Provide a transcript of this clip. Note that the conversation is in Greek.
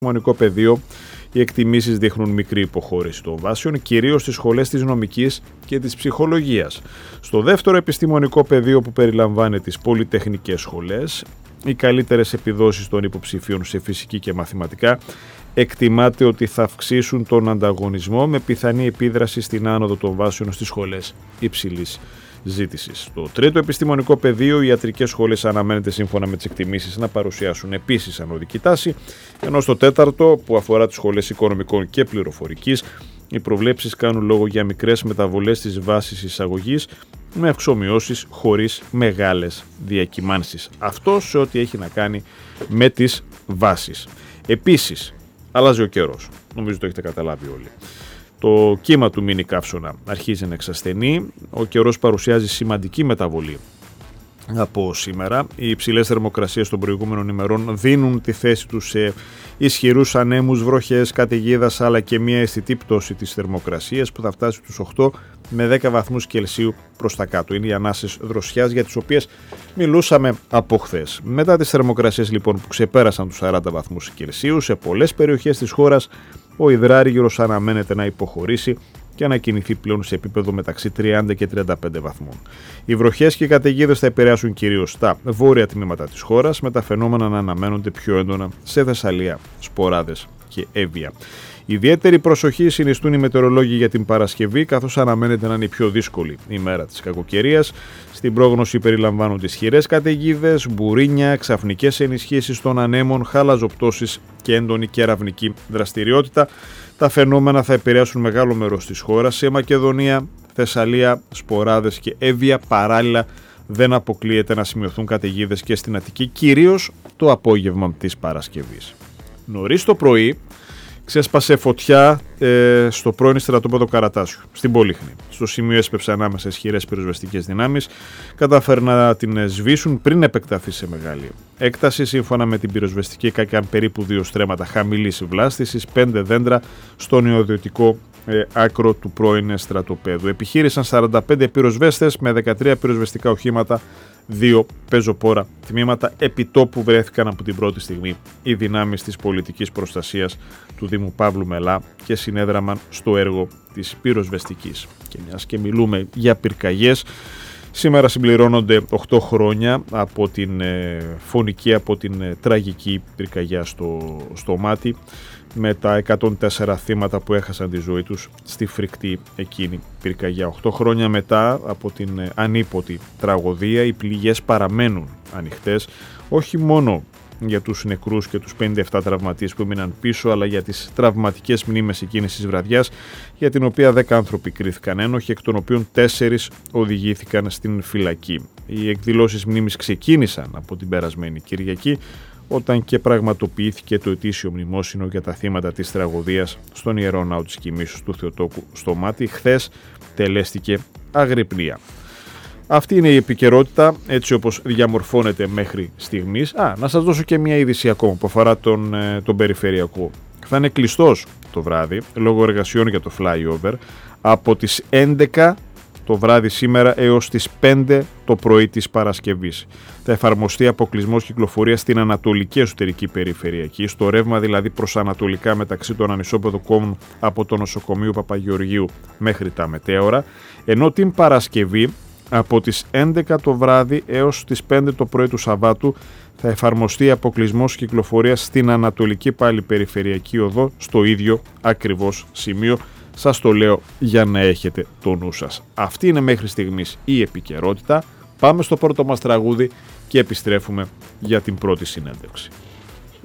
επιστημονικό πεδίο, οι εκτιμήσεις δείχνουν μικρή υποχώρηση των βάσεων, κυρίως στις σχολές της νομικής και της ψυχολογίας. Στο δεύτερο επιστημονικό πεδίο, που περιλαμβάνει τις πολυτεχνικές σχολές, οι καλύτερες επιδόσεις των υποψηφίων σε φυσική και μαθηματικά εκτιμάται ότι θα αυξήσουν τον ανταγωνισμό, με πιθανή επίδραση στην άνοδο των βάσεων στις σχολές υψηλής ζήτησης. Στο τρίτο επιστημονικό πεδίο, οι ιατρικές σχολές αναμένεται σύμφωνα με τις εκτιμήσεις να παρουσιάσουν επίσης ανωδική τάση, ενώ στο τέταρτο, που αφορά τις σχολές οικονομικών και πληροφορικής, οι προβλέψεις κάνουν λόγο για μικρές μεταβολές στις βάσεις εισαγωγής, με αυξομοιώσεις χωρίς μεγάλες διακυμάνσεις. Αυτό σε ό,τι έχει να κάνει με τις βάσεις. Επίσης, αλλάζει ο καιρός. Νομίζω το έχετε καταλάβει όλοι. Το κύμα του μίνι καύσωνα αρχίζει να εξασθενεί. Ο καιρός παρουσιάζει σημαντική μεταβολή από σήμερα. Οι υψηλές θερμοκρασίες των προηγούμενων ημερών δίνουν τη θέση τους σε ισχυρούς ανέμους, βροχές, καταιγίδας, αλλά και μια αισθητή πτώση της θερμοκρασίας που θα φτάσει στους 8 με 10 βαθμούς Κελσίου προς τα κάτω. Είναι οι ανάσες δροσιάς για τις οποίες μιλούσαμε από χθες. Μετά τις θερμοκρασίες λοιπόν που ξεπέρασαν τους 40 βαθμούς Κελσίου, σε πολλές περιοχές της χώρας ο υδράργυρος αναμένεται να υποχωρήσει και να κινηθεί πλέον σε επίπεδο μεταξύ 30 και 35 βαθμών. Οι βροχές και οι καταιγίδες θα επηρεάσουν κυρίως τα βόρεια τμήματα της χώρας, με τα φαινόμενα να αναμένονται πιο έντονα σε Θεσσαλία, Σποράδες και Εύβοια. Ιδιαίτερη προσοχή συνιστούν οι μετεωρολόγοι για την Παρασκευή, καθώς αναμένεται να είναι η πιο δύσκολη ημέρα της κακοκαιρίας. Στην πρόγνωση περιλαμβάνονται ισχυρές καταιγίδες, μπουρίνια, ξαφνικές ενισχύσεις των ανέμων, χαλαζοπτώσεις και έντονη κεραυνική δραστηριότητα. Τα φαινόμενα θα επηρεάσουν μεγάλο μέρος της χώρας. Σε Μακεδονία, Θεσσαλία, Σποράδες και Εύβοια παράλληλα δεν αποκλείεται να σημειωθούν καταιγίδες και στην Αττική, κυρίως το απόγευμα της Παρασκευής. Νωρίς το πρωί ξέσπασε φωτιά στο πρώην στρατόπεδο Καρατάσιου, στην Πολύχνη. Στο σημείο έσπευσε ανάμεσα ισχυρές πυροσβεστικές δυνάμεις, κατάφεραν να την σβήσουν πριν επεκταθεί σε μεγάλη έκταση. Σύμφωνα με την πυροσβεστική, έκαναν περίπου 2 στρέμματα χαμηλής βλάστησης, 5 δέντρα στο νεοδιωτικό άκρο του πρώην στρατοπέδου. Επιχείρησαν 45 πυροσβέστες με 13 πυροσβεστικά οχήματα, 2 πεζοπόρα τμήματα. Επιτόπου βρέθηκαν από την πρώτη στιγμή οι δυνάμεις της πολιτικής προστασίας του Δήμου Παύλου Μελά και συνέδραμαν στο έργο της πυροσβεστικής. Και μιας και μιλούμε για πυρκαγιές, σήμερα συμπληρώνονται 8 χρόνια από την φωνική, από την τραγική πυρκαγιά στο Μάτι, με τα 104 θύματα που έχασαν τη ζωή τους στη φρικτή εκείνη πυρκαγιά. 8 χρόνια μετά από την ανίποτη τραγωδία, οι πληγές παραμένουν ανοιχτές, όχι μόνο για τους νεκρούς και τους 57 τραυματίες που έμειναν πίσω, αλλά για τις τραυματικές μνήμες εκείνης της βραδιάς, για την οποία 10 άνθρωποι κρίθηκαν ένοχοι, εκ των οποίων 4 οδηγήθηκαν στην φυλακή. Οι εκδηλώσεις μνήμης ξεκίνησαν από την περασμένη Κυριακή, όταν και πραγματοποιήθηκε το ετήσιο μνημόσυνο για τα θύματα της τραγωδίας στον Ιερό Ναό της Κοιμήσεως του Θεοτόκου στο Μάτι. Χθες τελέστηκε αγρυπνία. Αυτή είναι η επικαιρότητα έτσι όπως διαμορφώνεται μέχρι στιγμής. Να σας δώσω και μια είδηση ακόμα που αφορά τον περιφερειακό. Θα είναι κλειστός το βράδυ λόγω εργασιών για το flyover από τις 11 το βράδυ σήμερα έως τις 5 το πρωί της Παρασκευής. Θα εφαρμοστεί αποκλεισμός κυκλοφορίας στην ανατολική εσωτερική περιφερειακή, στο ρεύμα δηλαδή προς ανατολικά μεταξύ των ανισόπεδων από το νοσοκομείο Παπαγεωργίου μέχρι τα Μετέωρα, ενώ την Παρασκευή από τις 11 το βράδυ έως τις 5 το πρωί του Σαββάτου θα εφαρμοστεί αποκλεισμός κυκλοφορίας στην ανατολική πάλι περιφερειακή οδό, στο ίδιο ακριβώς σημείο. Σας το λέω για να έχετε το νου σας. Αυτή είναι μέχρι στιγμής η επικαιρότητα. Πάμε στο πρώτο μας τραγούδι και επιστρέφουμε για την πρώτη συνέντευξη.